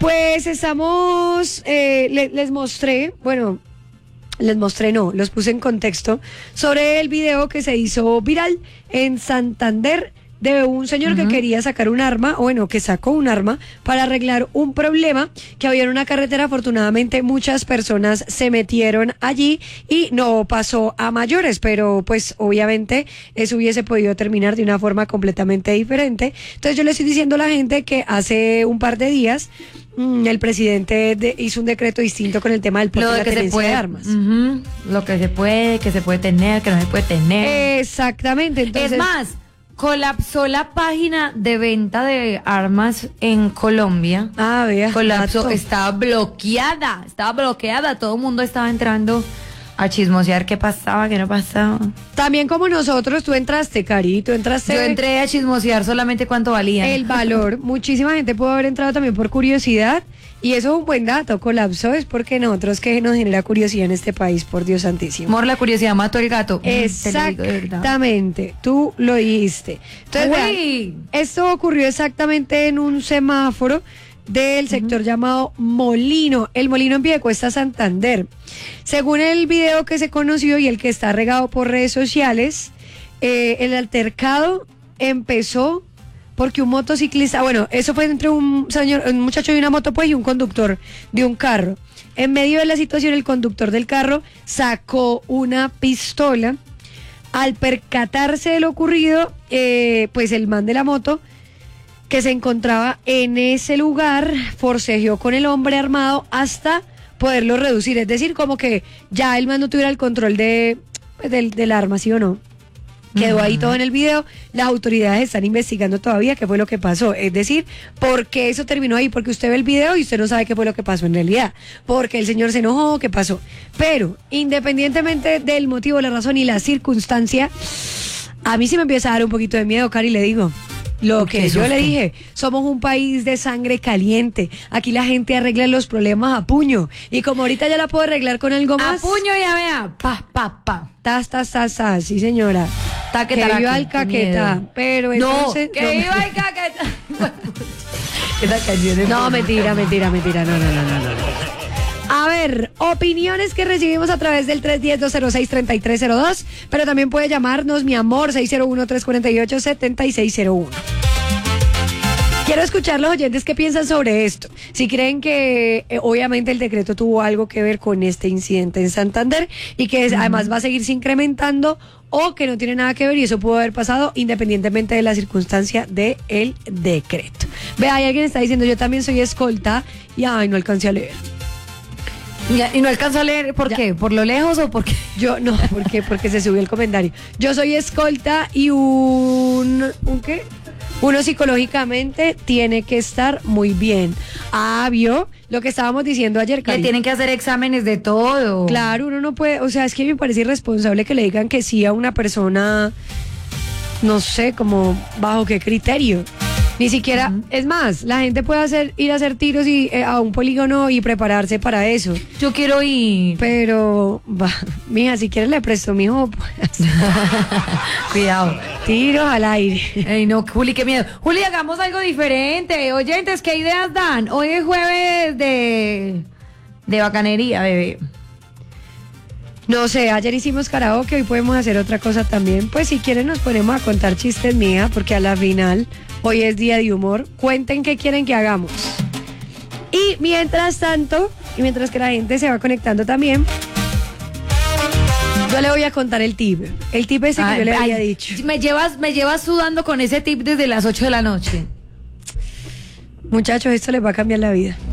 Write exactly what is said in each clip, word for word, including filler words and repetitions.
Pues estamos, eh, le, les mostré, bueno, les mostré no, los puse en contexto sobre el video que se hizo viral en Santander de un señor uh-huh. que quería sacar un arma, o bueno, que sacó un arma para arreglar un problema que había en una carretera. Afortunadamente muchas personas se metieron allí y no pasó a mayores, pero pues obviamente eso hubiese podido terminar de una forma completamente diferente. Entonces yo le estoy diciendo a la gente que hace un par de días mm, el presidente de, hizo un decreto distinto con el tema del porte Lo de de la que se tenencia puede, de armas. Uh-huh, lo que se puede, que se puede tener, que no se puede tener. Exactamente. Entonces, es más, colapsó la página de venta de armas en Colombia. Ah, vea. Colapsó, dato. estaba bloqueada, estaba bloqueada. Todo el mundo estaba entrando a chismosear qué pasaba, qué no pasaba. También como nosotros, tú entraste, Cari, tú entraste. Yo entré a chismosear solamente cuánto valía. El valor. Muchísima gente pudo haber entrado también por curiosidad. Y eso es un buen dato. Colapsó es porque nosotros que nos genera curiosidad en este país, por Dios santísimo. Amor, la curiosidad mató el gato. Exactamente. Tú lo dijiste. Entonces, vean, esto ocurrió exactamente en un semáforo del sector uh-huh. llamado Molino, el Molino en Piedecuesta, Santander. Según el video que se conoció y el que está regado por redes sociales, eh, el altercado empezó porque un motociclista, bueno, eso fue entre un señor, un muchacho de una moto pues y un conductor de un carro. En medio de la situación, el conductor del carro sacó una pistola. Al percatarse de lo ocurrido, eh, pues el man de la moto que se encontraba en ese lugar forcejeó con el hombre armado hasta poderlo reducir. Es decir, como que ya el man no tuviera el control de, pues, del, del arma, ¿sí o no? Quedó uh-huh. ahí todo en el video. Las autoridades están investigando todavía qué fue lo que pasó. Es decir, ¿por qué eso terminó ahí? Porque usted ve el video y usted no sabe qué fue lo que pasó en realidad. Porque el señor se enojó, ¿qué pasó? Pero, independientemente del motivo, la razón y la circunstancia, a mí sí me empieza a dar un poquito de miedo, Cari, le digo. Lo que yo le dije, somos un país de sangre caliente. Aquí la gente arregla los problemas a puño. Y como ahorita ya la puedo arreglar con algo más. A puño ya vea, pa, pa, pa. Tas, tas, tas, tas, sí señora. Taque, que taraque, viva el caquetá. Pero no, entonces. que no, viva el caquetá. Esa canción es no, mentira, mentira, mentira. No, no, no, no, no. A ver, opiniones que recibimos a través del tres uno cero, dos cero seis, tres tres cero dos, pero también puede llamarnos, mi amor, seis cero uno, tres cuatro ocho, siete seis cero uno. Quiero escuchar los oyentes qué piensan sobre esto. Si creen que eh, obviamente el decreto tuvo algo que ver con este incidente en Santander y que es, uh-huh. además va a seguirse incrementando, o que no tiene nada que ver y eso pudo haber pasado independientemente de la circunstancia del decreto. Vea, hay alguien que está diciendo, yo también soy escolta y ay, no alcancé a leer. Ya, y no alcanzo a leer, ¿por ya. qué? ¿Por lo lejos o por qué? Yo no, porque porque se subió el comentario. Yo soy escolta y un ¿un qué? Uno psicológicamente tiene que estar muy bien. Ah, ¿vio? Lo que estábamos diciendo ayer, Cari. Que tienen que hacer exámenes de todo. Claro, uno no puede, o sea, es que me parece irresponsable que le digan que sí a una persona, no sé, como bajo qué criterio. Ni siquiera, uh-huh. es más, la gente puede hacer ir a hacer tiros y eh, a un polígono y prepararse para eso. Yo quiero ir. Pero, va, mija, si quieres le presto, mijo. Pues. Cuidado. Tiros al aire. Ey, no, Juli, qué miedo. Juli, hagamos algo diferente. Oyentes, ¿qué ideas dan? Hoy es jueves de, de bacanería, bebé. No sé, ayer hicimos karaoke, hoy podemos hacer otra cosa también. Pues si quieren nos ponemos a contar chistes, mía, porque a la final hoy es día de humor. Cuenten qué quieren que hagamos. Y mientras tanto, y mientras que la gente se va conectando también, yo le voy a contar el tip. El tip ese ay, que yo le había ay, dicho. Me llevas, me llevas sudando con ese tip desde las ocho de la noche. Muchachos, esto les va a cambiar la vida.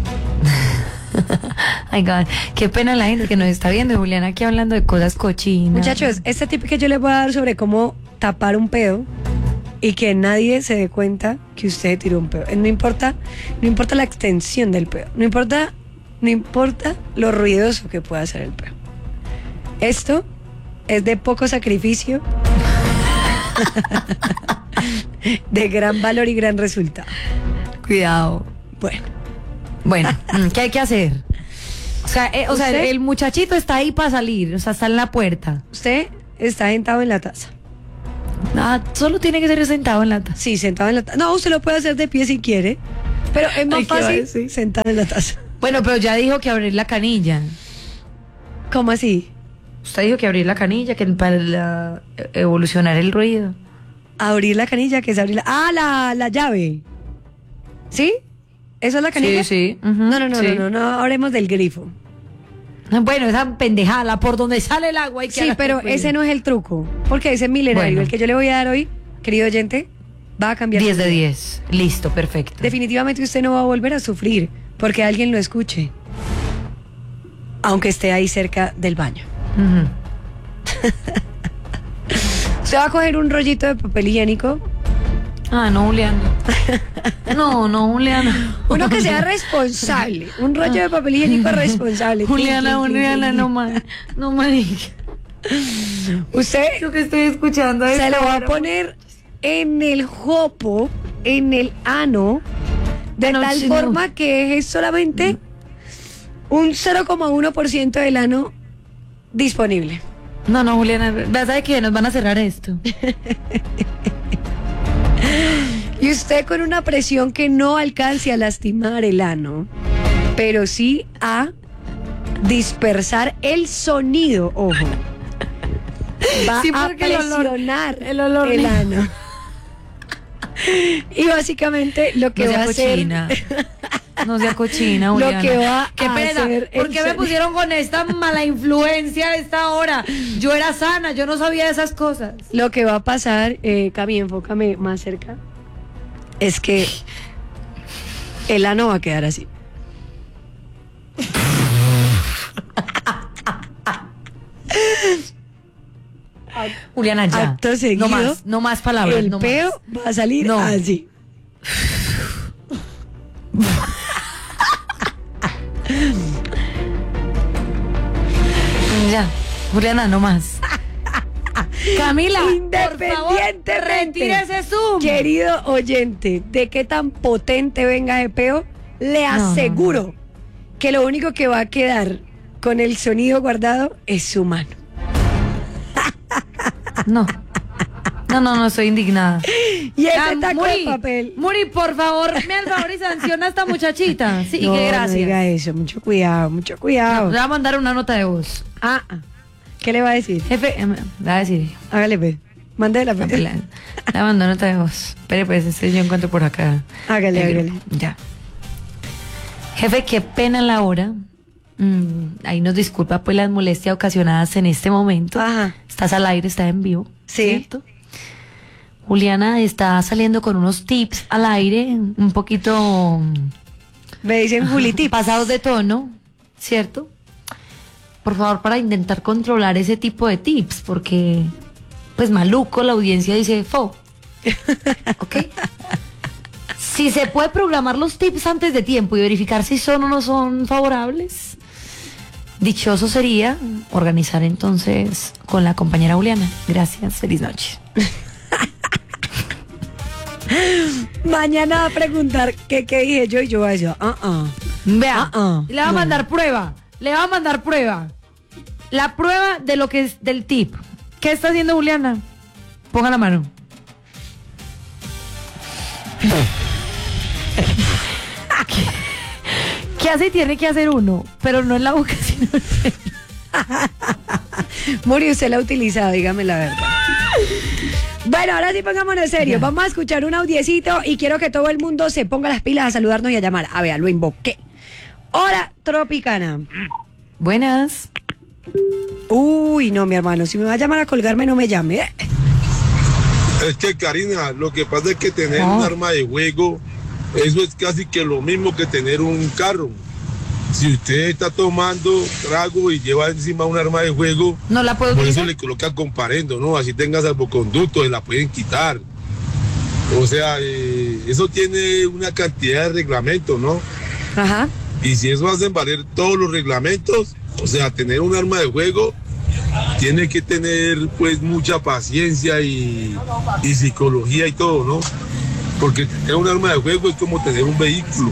Ay, God, qué pena la gente que nos está viendo, Juliana, aquí hablando de cosas cochinas. Muchachos, este tip que yo les voy a dar sobre cómo tapar un pedo y que nadie se dé cuenta que usted tiró un pedo. No importa, no importa la extensión del pedo, no importa, no importa lo ruidoso que pueda ser el pedo. Esto es de poco sacrificio, de gran valor y gran resultado. Cuidado. Bueno. Bueno, ¿qué hay que hacer? O sea, eh, o sea, el muchachito está ahí para salir, o sea, está en la puerta. Usted está sentado en la taza. Ah, solo tiene que ser sentado en la taza. Sí, sentado en la taza. No, usted lo puede hacer de pie si quiere. Pero es más Ay, fácil sentar en la taza. Bueno, pero ya dijo que abrir la canilla. ¿Cómo así? Usted dijo que abrir la canilla, que para la, evolucionar el ruido. Abrir la canilla, que es abrir la... Ah, la, la llave. ¿Sí? ¿Eso es la canilla? Sí, sí. Uh-huh, no, no, no, sí. no, no, no, hablemos del grifo. Bueno, esa pendejada, por donde sale el agua. Hay que sí, pero ese no es el truco. Porque ese milenario, bueno. el que yo le voy a dar hoy, querido oyente, va a cambiar. diez de diez. Listo, perfecto. Definitivamente usted no va a volver a sufrir porque alguien lo escuche. Aunque esté ahí cerca del baño. Uh-huh. Usted va a coger un rollito de papel higiénico. Ah, no, Juliana. No, no, Juliana. Uno que sea responsable. Un rollo de papel higiénico responsable. Juliana, Juliana, no más. No más. Usted lo que estoy escuchando es se lo va a poner en el jopo, en el ano, de no, tal forma no. que es solamente un cero coma uno por ciento del ano disponible. No, no, Juliana, ¿sabes qué? Nos van a cerrar esto. Y usted con una presión que no alcance a lastimar el ano, pero sí a dispersar el sonido, ojo. Va sí, a presionar el, olor, el, olor el ano. Y básicamente lo que no va a cochina. hacer... No sea cochina, Juliana. Lo que va Qué a pena, hacer ¿por qué me pusieron con esta mala influencia a esta hora? Yo era sana, yo no sabía de esas cosas. Lo que va a pasar, eh, Cami, enfócame más cerca, es que el ano va a quedar así. Juliana, ya. Acto seguido, no más, no más palabras. El no peo más. va a salir no. así. Ya, Juliana, no más. Camila, independientemente, por favor, retire ese zoom. Querido oyente, de qué tan potente venga ese peo, le aseguro no, no, no. que lo único que va a quedar con el sonido guardado es su mano. No. No, no, no, soy indignada. Y ese ah, taco Muri, de papel. Muri, por favor, me al favor y sanciona a esta muchachita. Sí, no, y que gracias. No diga eso, mucho cuidado, mucho cuidado. No, le va a mandar una nota de voz. Ah, ¿qué le va a decir? Jefe, eh, le va a decir. Hágale, pues. Mándela, pues. Le, le va a mandar nota de voz. Espere, pues, este yo encuentro por acá. Hágale, eh, hágale. Ya. Jefe, qué pena la hora. Mm, ahí nos disculpa, pues, las molestias ocasionadas en este momento. Ajá. Estás al aire, estás en vivo. Sí. ¿Cierto? Juliana está saliendo con unos tips al aire, un poquito... Me dicen Juli tips. Pasados de tono, ¿cierto? Por favor, para intentar controlar ese tipo de tips, porque, pues, maluco, la audiencia dice, fo. ¿Ok? Si se puede programar los tips antes de tiempo y verificar si son o no son favorables, dichoso sería organizar entonces con la compañera Juliana. Gracias, feliz noche. Mañana va a preguntar qué, qué dije yo y yo voy a decir, uh -uh. Vea, uh -uh. le va a mandar no. prueba, le va a mandar prueba. La prueba de lo que es del tip. ¿Qué está haciendo Juliana? Ponga la mano. ¿Qué, ¿Qué hace y tiene que hacer uno? Pero no en la boca, sino en el... Muri, usted la ha utilizado, dígame la verdad. Bueno, ahora sí pongámonos en serio. Vamos a escuchar un audiecito y quiero que todo el mundo se ponga las pilas a saludarnos y a llamar. A ver, lo invoqué. Hola, Tropicana. Buenas. Uy, no, mi hermano, si me va a llamar a colgarme, no me llame. ¿eh? Es que, Karina, lo que pasa es que tener oh. un arma de juego, eso es casi que lo mismo que tener un carro. Si usted está tomando trago y lleva encima un arma de juego, no la puedo por utilizar. Eso le colocan comparendo, ¿no? Así tenga salvoconducto, se la pueden quitar. O sea, eh, eso tiene una cantidad de reglamentos, ¿no? Ajá. Y si eso hacen valer todos los reglamentos, o sea, tener un arma de juego tiene que tener pues mucha paciencia y, y psicología y todo, ¿no? Porque tener un arma de juego es como tener un vehículo.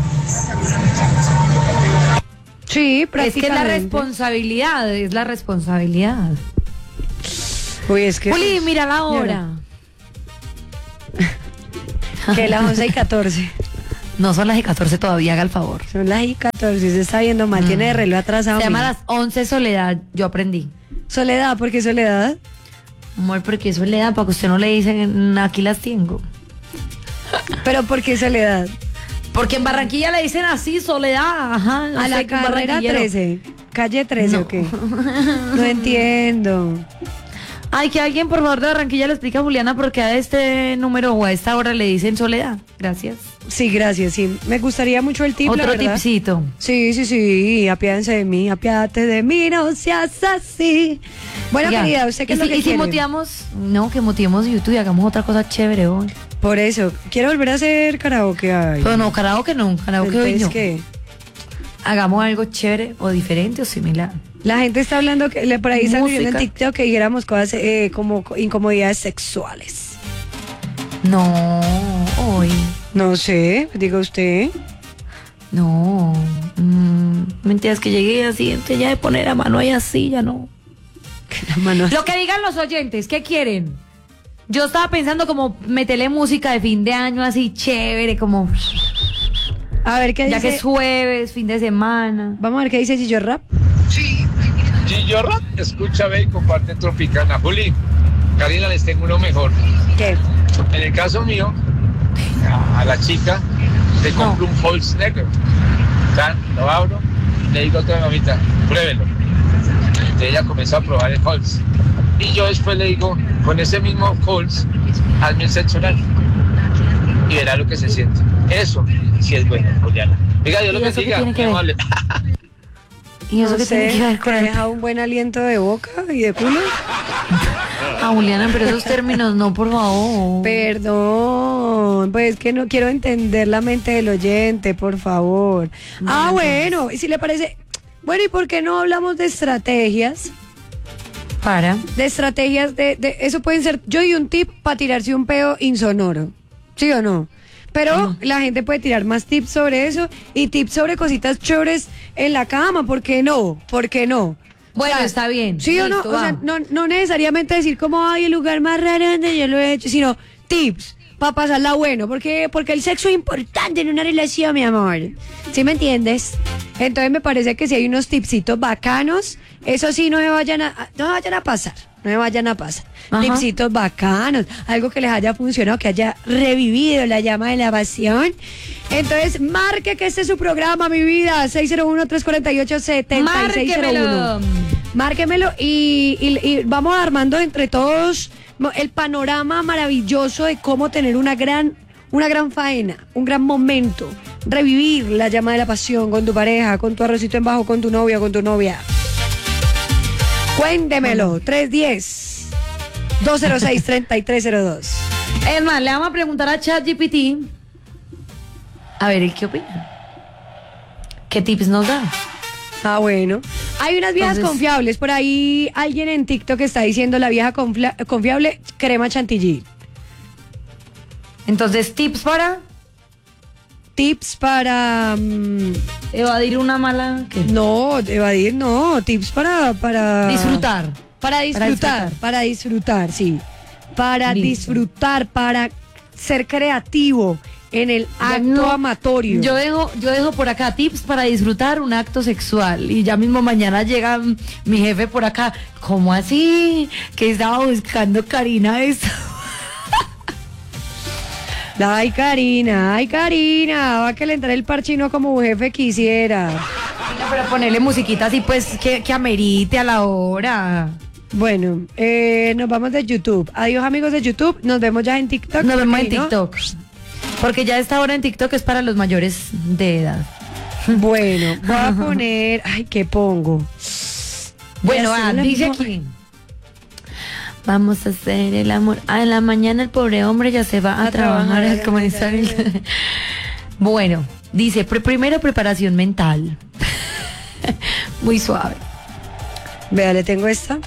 Sí, prácticamente. Es que es la responsabilidad, es la responsabilidad. Uy, es que... Juli, mira la hora. Que las once y catorce. No son las y catorce todavía, haga el favor. Son las y catorce, se está viendo mal, mm. tiene el reloj atrasado. Se llama mira. las once Soledad, yo aprendí. Soledad, ¿por qué Soledad? Amor, porque Soledad, para que usted no le dicen, aquí las tengo. ¿Pero por qué Soledad? Porque en Barranquilla le dicen así, Soledad, ajá. A la carrera trece, calle trece, no. ¿O qué? No entiendo. Ay, que alguien por favor de Barranquilla le explique a Juliana por qué a este número o a esta hora le dicen Soledad. Gracias. Sí, gracias, sí. Me gustaría mucho el tip, Otro la verdad. tipcito. Sí, sí, sí. Apiádense de mí, apiádate de mí, no seas así. Bueno, Oiga, querida, ¿usted qué es lo que ¿y quiere? si motivamos? No, que motivemos YouTube y hagamos otra cosa chévere hoy. Por eso, quiero volver a hacer karaoke. Ay. Pero no, karaoke no, karaoke hoy no. ¿Qué? Hagamos algo chévere o diferente o similar. La gente está hablando, que por ahí está viendo en TikTok que dijéramos cosas eh, como incomodidades sexuales. No, hoy. No sé, diga usted. No, mmm, mentiras que llegué así, entonces ya de poner la mano ahí así, ya no. La mano así. Lo que digan los oyentes, ¿qué quieren? Yo estaba pensando como meterle música de fin de año así chévere, como... A ver qué ya dice. Ya que es jueves, fin de semana. Vamos a ver qué dice Gillo Rap. Sí, Gillo Rap, escúchame y comparte Tropicana. Juli, Karina, les tengo uno mejor. ¿Qué? En el caso mío, a, a la chica le compro no. un false negro. Tan, lo abro, le digo a otra mamita, pruébelo. Entonces ella comenzó a probar el false. Y yo después le digo, con ese mismo false, hazme el sexo oral. Y verá lo que se siente. Eso sí es bueno, Juliana. Diga, yo lo que diga, muy amable. ¿Y eso no que sé, tiene que ver con deja un buen aliento de boca y de culo? Ah, Juliana, pero esos términos no, por favor. Perdón, pues que no quiero entender la mente del oyente, por favor. No, ah, bueno, y si le parece... Bueno, ¿y por qué no hablamos de estrategias? Para. De estrategias de... de eso pueden ser... Yo di un tip para tirarse un pedo insonoro. ¿Sí o no? Pero no. La gente puede tirar más tips sobre eso y tips sobre cositas chéveres en la cama. ¿Por qué no? ¿Por qué no? Bueno, o sea, está bien. Sí o no, o sea, no, no necesariamente decir como hay el lugar más raro donde yo lo he hecho, sino tips para pasarla bueno, porque porque el sexo es importante en una relación, mi amor. ¿Sí me entiendes? Entonces me parece que si hay unos tipsitos bacanos, eso sí no me vayan a no me vayan a pasar, no me vayan a pasar. Ajá. Tipsitos bacanos, algo que les haya funcionado, que haya revivido la llama de la pasión. Entonces, marque que este es su programa, mi vida, seis cero uno, tres cuatro ocho, siete seis cero uno. Márquemelo y, y, y vamos armando entre todos el panorama maravilloso de cómo tener una gran, una gran faena, un gran momento, revivir la llama de la pasión con tu pareja, con tu arrocito en bajo, con tu novia, con tu novia. Cuéntemelo, tres uno cero, dos cero seis, tres tres cero dos. Es más, le vamos a preguntar a ChatGPT a ver, ¿qué opina? ¿Qué tips nos da? Ah, bueno. Hay unas viejas Entonces, confiables. Por ahí alguien en TikTok está diciendo la vieja confiable crema chantilly. Entonces, ¿tips para? Tips para... Um, evadir una mala... ¿qué? No, evadir no. Tips para... para disfrutar. Para disfrutar. Para disfrutar, para disfrutar sí. Para Listo. disfrutar, para ser creativo en el acto no, amatorio. Yo dejo, yo dejo por acá tips para disfrutar un acto sexual. Y ya mismo mañana llega mi jefe por acá. ¿Cómo así? Que estaba buscando Karina esto. Ay, Karina, ay, Karina. Va a que le entrara el parchino como jefe quisiera. No, pero ponerle musiquita así, pues, que, que amerite a la hora. Bueno, eh, nos vamos de YouTube. Adiós, amigos de YouTube. Nos vemos ya en TikTok. Nos vemos en TikTok. Porque ya esta hora en TikTok es para los mayores de edad. Bueno, voy a poner... Ay, ¿qué pongo? Bueno, ah, dice aquí. Vamos a hacer el amor. Ah, en la mañana el pobre hombre ya se va a, a trabajar al comenzar el... Bueno, dice, pre primero preparación mental. Muy suave. Vea, le tengo esta.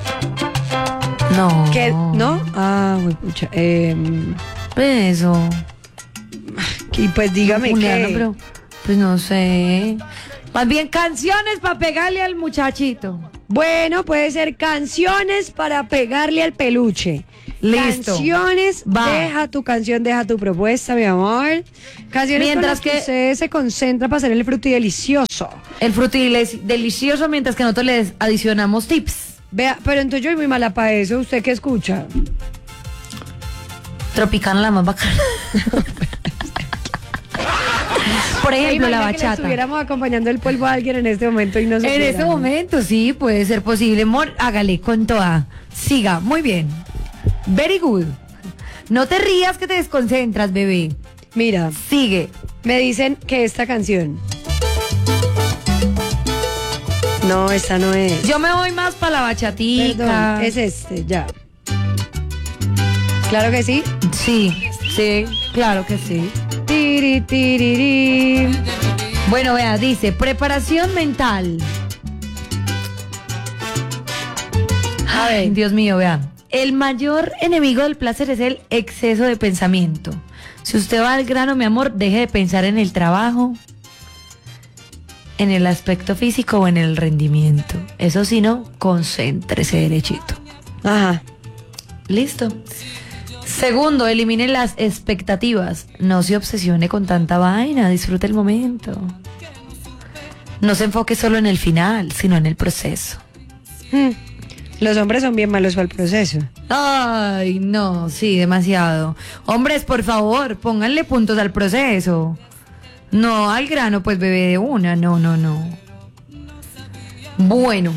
No. ¿Qué? ¿No? Ah, muy pucha. Eh, Eso. Y pues dígame no, Juliana, qué. Pero, pues no sé. Más bien canciones para pegarle al muchachito. Bueno, puede ser canciones para pegarle al peluche. Listo. Canciones, Va. deja tu canción, deja tu propuesta, mi amor. Canciones Mientras con las que, que- usted se concentra para hacer el fruti-delicioso. El frutiles delicioso mientras que nosotros les adicionamos tips. Vea, pero entonces yo soy muy mala para eso. ¿Usted qué escucha? Tropicana la más bacana. Por ejemplo, la Imagina que le bachata. estuviéramos acompañando el polvo a alguien en este momento y no se En este momento, sí, puede ser posible. Mor, hágale con toda. Siga, muy bien. Very good. No te rías que te desconcentras, bebé. Mira, Sigue. me dicen que esta canción. No, esta no es. Yo me voy más para la bachatica. Perdón, es este, ya. Claro que sí. Sí, sí, claro que sí. Tiri, tiriri. Bueno, vea, dice, preparación mental. A Ay, ver. Dios mío, vea. El mayor enemigo del placer es el exceso de pensamiento. Si usted va al grano, mi amor, deje de pensar en el trabajo, en el aspecto físico o en el rendimiento. Eso sí, no, concéntrese derechito. Ajá. Listo. Segundo, elimine las expectativas. No se obsesione con tanta vaina, disfrute el momento. No se enfoque solo en el final, sino en el proceso. Hmm. Los hombres son bien malos para el proceso. Ay, no, sí, demasiado. Hombres, por favor, pónganle puntos al proceso. No al grano, pues bebé de una, no, no, no. Bueno.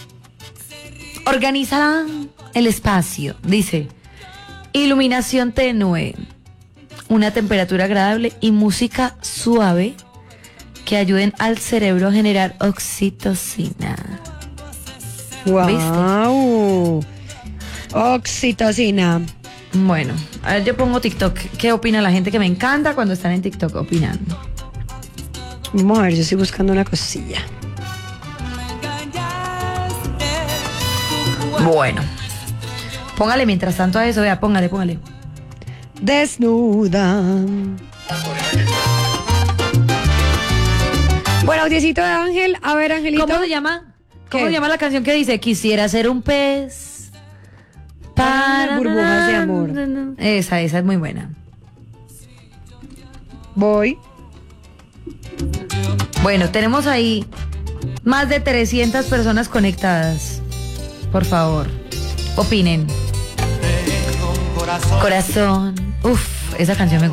Organiza el espacio, dice. Iluminación tenue, una temperatura agradable y música suave que ayuden al cerebro a generar oxitocina. Wow. Oxitocina. Bueno, a ver, yo pongo TikTok. ¿Qué opina la gente que me encanta cuando están en TikTok opinando? Vamos a ver, yo estoy buscando una cosilla. Bueno. Póngale mientras tanto a eso, vea, póngale, póngale. Desnuda. Bueno, audiecito de Ángel. A ver, Angelito. ¿Cómo se llama? ¿Cómo ¿Qué? se llama la canción que dice? Quisiera ser un pez para burbujas de amor. Esa, esa es muy buena. Voy. Bueno, tenemos ahí más de trescientas personas conectadas. Por favor, opinen. Corazón. Uf, esa canción me gusta.